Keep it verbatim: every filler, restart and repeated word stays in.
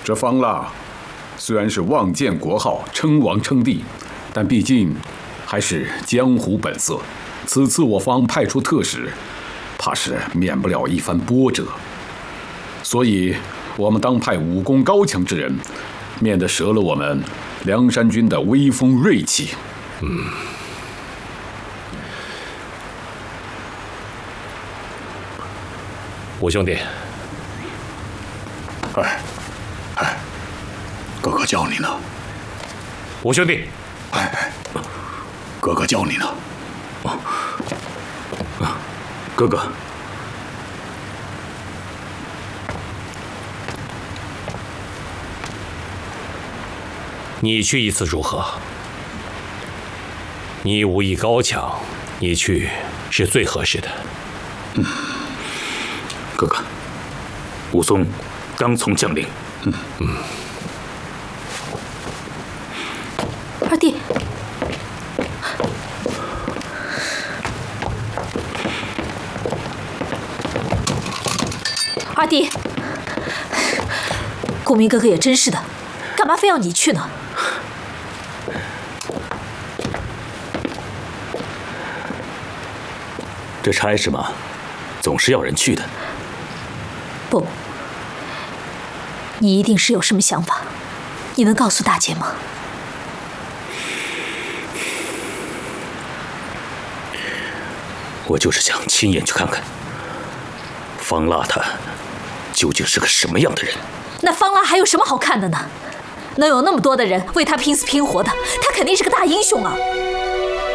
这方腊虽然是望建国号，称王称帝，但毕竟还是江湖本色。此次我方派出特使，怕是免不了一番波折。所以，我们当派武功高强之人，免得折了我们梁山军的威风锐气。 嗯。五兄弟。 哎，哎，哥哥叫你呢。 五兄弟。 哎哎，哥哥叫你呢。哦，啊，哥哥。 你去一次如何？你武艺高强，你去是最合适的。 嗯，哥哥，武松刚从将领。嗯嗯。 二弟，二弟，顾明哥哥也真是的，干嘛非要你去呢？ 这差事嘛，总是要人去的。 不，你一定是有什么想法，你能告诉大姐吗？ 我就是想亲眼去看看，方腊他究竟是个什么样的人。 那方腊还有什么好看的呢？能有那么多的人为他拼死拼活的，他肯定是个大英雄啊！